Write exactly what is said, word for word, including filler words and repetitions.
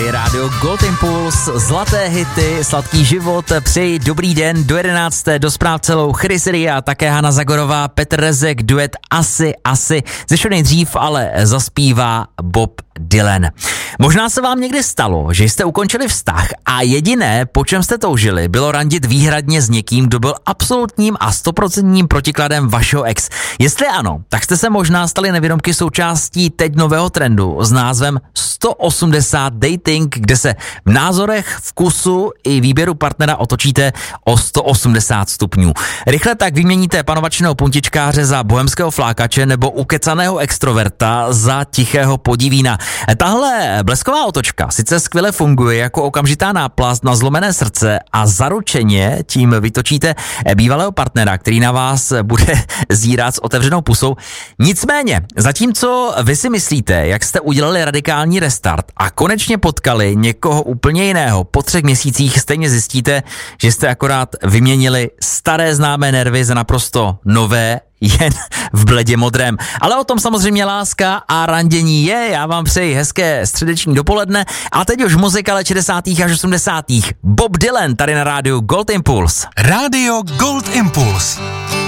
Tady rádio Gold Impulse, zlaté hity, sladký život, přeji dobrý den do jedenácté do zpráv celou Chryserie a také Hana Zagorová, Petr Rezek, duet Asi, Asi, ze všeho nejdřív ale zaspívá Bob Dylan. Možná se vám někdy stalo, že jste ukončili vztah a jediné, po čem jste toužili, bylo randit výhradně s někým, kdo byl absolutním a stoprocentním protikladem vašeho ex. Jestli ano, tak jste se možná stali nevědomky součástí teď nového trendu s názvem sto osmdesát dating, kde se v názorech, vkusu i výběru partnera otočíte o sto osmdesát stupňů. Rychle tak vyměníte panovačného puntičkáře za bohemského flákače nebo ukecaného extroverta za tichého podivína. Tahle blesková otočka sice skvěle funguje jako okamžitá náplast na zlomené srdce a zaručeně tím vytočíte bývalého partnera, který na vás bude zírat s otevřenou pusou. Nicméně, zatímco vy si myslíte, jak jste udělali radikální restart a konečně potkali někoho úplně jiného, po třech měsících stejně zjistíte, že jste akorát vyměnili staré známé nervy za naprosto nové, jen v bledě modrém. Ale o tom samozřejmě láska a randění je. Já vám přeji hezké středeční dopoledne a teď už muzika let šedesátých až osmdesátých Bob Dylan tady na rádiu Gold Impulse. Rádio Gold Impulse.